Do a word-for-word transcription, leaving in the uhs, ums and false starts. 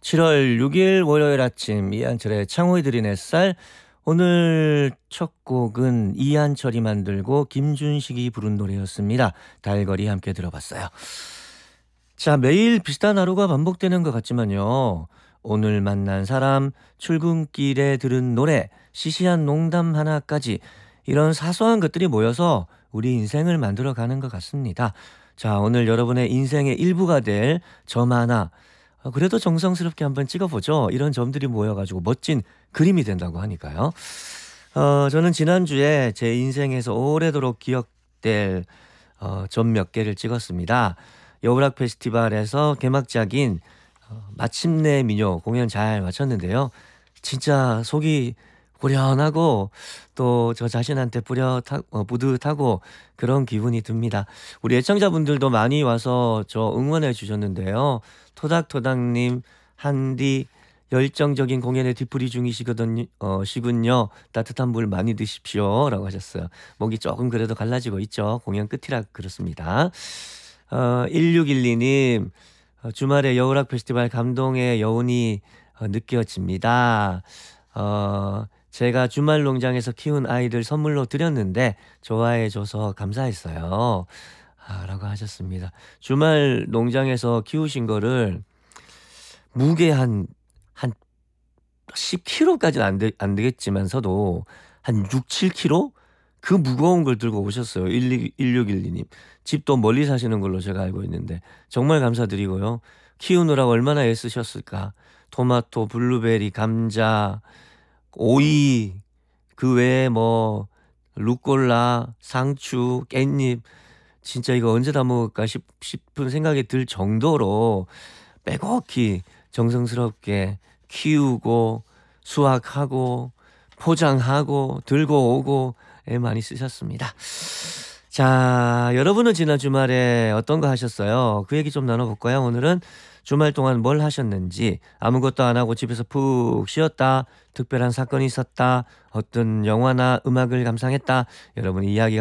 칠월 육일 월요일 아침 이한철의 창호이 들인 햇살. 오늘 첫 곡은 이한철이 만들고 김준식이 부른 노래였습니다. 달거리 함께 들어봤어요. 자, 매일 비슷한 하루가 반복되는 것 같지만요. 오늘 만난 사람, 출근길에 들은 노래, 시시한 농담 하나까지 이런 사소한 것들이 모여서 우리 인생을 만들어가는 것 같습니다. 자, 오늘 여러분의 인생의 일부가 될 점 하나, 어, 그래도 정성스럽게 한번 찍어보죠. 이런 점들이 모여가지고 멋진 그림이 된다고 하니까요. 어, 저는 지난주에 제 인생에서 오래도록 기억될 어, 점 몇 개를 찍었습니다. 여우락 페스티벌에서 개막작인 어, 마침내 미녀 공연 잘 마쳤는데요. 진짜 속이 후련하고 또 저 자신한테 뿌듯하, 어, 뿌듯하고 그런 기분이 듭니다. 우리 애청자분들도 많이 와서 저 응원해 주셨는데요. 토닥토닥님, 한디 열정적인 공연에 뒤풀이 중이시거든요. 어, 시군요. 따뜻한 물 많이 드십시오. 라고 하셨어요. 목이 조금 그래도 갈라지고 있죠. 공연 끝이라 그렇습니다. 어, 일육일이님, 어, 주말에 여우락 페스티벌 감동의 여운이 어, 느껴집니다. 어, 제가 주말 농장에서 키운 아이들 선물로 드렸는데 좋아해줘서 감사했어요. 아, 라고 하셨습니다. 주말 농장에서 키우신 거를 무게 한, 한 십 킬로그램까지는 안, 되, 안 되겠지만서도 한 육, 칠 킬로그램? 그 무거운 걸 들고 오셨어요. 일육일이님. 집도 멀리 사시는 걸로 제가 알고 있는데 정말 감사드리고요. 키우느라고 얼마나 애쓰셨을까. 토마토, 블루베리, 감자, 오이, 그 외에 뭐 루꼴라, 상추, 깻잎, 진짜 이거 언제 다 먹을까 싶, 싶은 생각이 들 정도로 빼곡히 정성스럽게 키우고 수확하고 포장하고 들고 오고 애 많이 쓰셨습니다. 자, 여러분은 지난 주말에 어떤 거 하셨어요? 그 얘기 좀 나눠볼까요? 오늘은 주말 동안 뭘 하셨는지, 아무것도 안 하고 집에서 푹 쉬었다, 특별한 사건이 있었다, 어떤 영화나 음악을 감상했다, 여러분의 이야기가